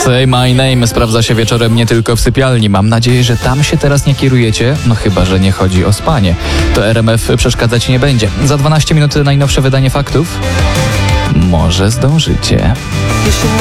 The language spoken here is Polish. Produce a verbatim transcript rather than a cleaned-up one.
Say My Name sprawdza się wieczorem nie tylko w sypialni. Mam nadzieję, że tam się teraz nie kierujecie, no chyba że nie chodzi o spanie. To R M F przeszkadzać nie będzie. Za dwanaście minut najnowsze wydanie faktów. Może zdążycie.